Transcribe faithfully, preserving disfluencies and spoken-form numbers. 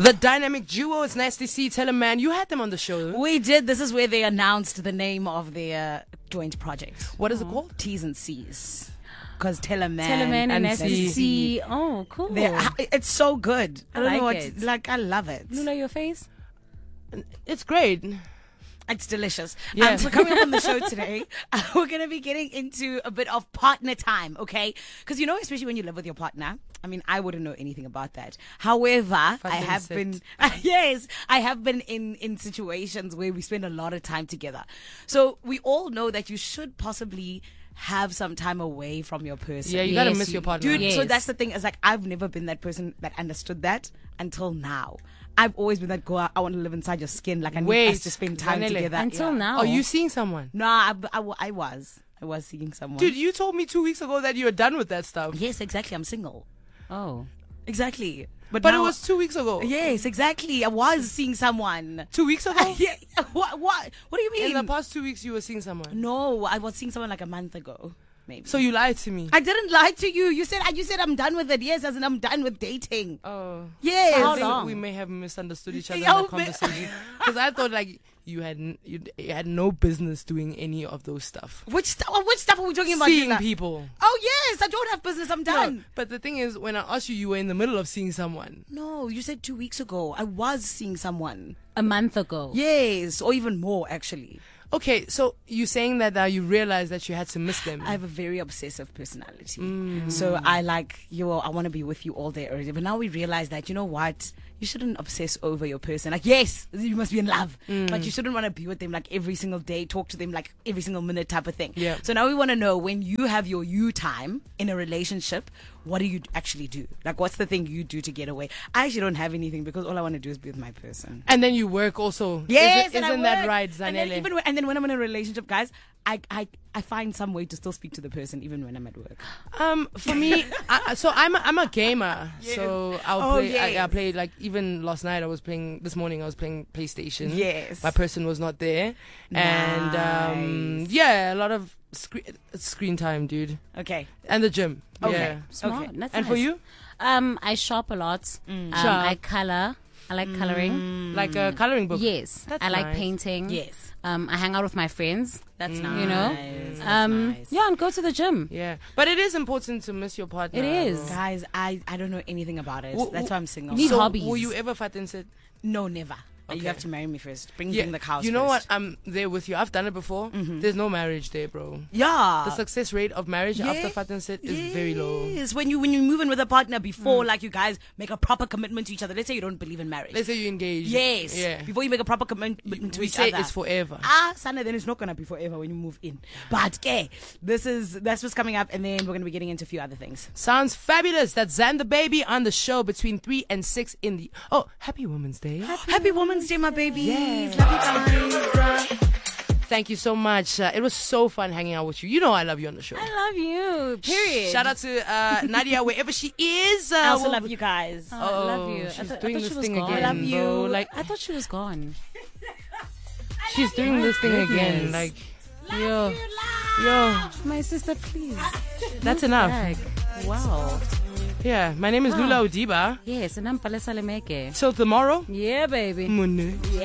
The dynamic duo is Nasty C, Teleman. You had them on the show. We did. This is where they announced the name of their joint project. What is it called? T's and C's. Because Teleman, Teleman and and Nasty C. C. Oh, cool. They're- It's so good. I, I don't know like what. it. Like I love it. Lula, your face? It's great. It's delicious. Yeah. Um, so coming up on the show today, uh, we're going to be getting into a bit of partner time, okay? Because, you know, especially when you live with your partner, I mean, I wouldn't know anything about that. However, I have sit. been, yes, I have been in, in situations where we spend a lot of time together. So we all know that you should possibly have some time away from your person. Yeah, you gotta Yes, miss you- your partner. Dude, so Yes. that's the thing. Is like I've never been that person that understood that until now. I've always been that girl. I want to live inside your skin. Like I need Wait, us to spend time Zanele. together. Until Yeah. now. Are you seeing someone? No, I, I, I was. I was seeing someone. Dude, you told me two weeks ago that you were done with that stuff. Yes, exactly. I'm single. Oh. Exactly. But, But now, it was two weeks ago. Yes, exactly. I was seeing someone. Two weeks ago? Yeah. What? What? What do you mean? In the past two weeks, you were seeing someone. No, I was seeing someone like a month ago. Maybe. So you lied to me. I didn't lie to you. You said you said I'm done with it. Yes, as in I'm done with dating. Oh. Yes. I How think long? we may have misunderstood each other Yeah, in the we- conversation. Because I thought like you had n- you, d- you had no business doing any of those stuff. Which stuff? Which stuff are we talking about? Seeing Lila? people. Oh yes, I don't have business. I'm done. No, but the thing is, when I asked you, you were in the middle of seeing someone. No, you said two weeks ago. I was seeing someone. A month ago. Yes, or even more actually. Okay, so you saying that now you realized that you had to miss them. I have a very obsessive personality. Mm. So I like, you know, I want to be with you all day already. But now we realize that, you know what? You shouldn't obsess over your person. Like, yes, you must be in love. Mm. But you shouldn't want to be with them like every single day, talk to them like every single minute type of thing. Yeah. So now we want to know, when you have your you time in a relationship, what do you actually do? Like, what's the thing you do to get away? I actually don't have anything because all I want to do is be with my person. And then you work also. Yes, Isn't, and I isn't that work. right, And then, Zanele? even when, and then when I'm in a relationship, guys, I, I I find some way to still speak to the person even when I'm at work. Um, for me, I, so I'm a, I'm a gamer. So I'll Oh, play. I, I yes. play like even last night I was playing. This morning I was playing PlayStation. Yes. My person was not there, and um, Nice. yeah, a lot of screen screen time, dude, Okay. and the gym. Okay. Yeah. Smart. Okay. That's And for nice. you, Um, I shop a lot. Um, Shop. I color. I like coloring. like a coloring book. Yes. That's I like nice. painting. Yes. Um, I hang out with my friends. That's Mm. nice. You know? That's Um, nice. yeah, and go to the gym. Yeah, but it is important to miss your partner. It is. bro. Guys, I, I don't know anything about it. W- That's why I'm single. Need so hobbies. Will you ever fat and sit? No, never. Okay. You have to marry me first. Bring, Yeah. bring the cows You know what? first. I'm there with you. I've done it before. There's no marriage there, bro. Yeah. The success rate of marriage after Yeah. fat and sit is very low. Yes, when you when you move in with a partner before, like, you guys make a proper commitment to each other. Let's say you don't believe in marriage. Let's say you engage. yes. Yeah. Before you make a proper commitment to We each say other. it's forever. Ah, Sana, then it's not gonna be forever when you move in. But okay, this is that's what's coming up, and then we're gonna be getting into a few other things. Sounds fabulous. That's Zan the Baby on the show between three and six in the. Oh, happy Women's Day. Happy Women's Day, my babies. Yes. Love you guys. Thank you so much. Uh, it was so fun hanging out with you. You know I love you on the show. I love you. Period. Shout out to uh, Nadia wherever she is. Uh, I also we'll- love you guys. Oh, I love Oh, you. I she's thought- I doing thought this she was thing gone. again, I love you. bro. Like I thought she was gone. she's doing this thing again. goodness. Like, yo, yo, My sister, please. that's enough. Back. Wow. Yeah, my name is Lula Odiba. Yes, and I'm Palesa Lemeke. Till tomorrow. Yeah, baby. Mune.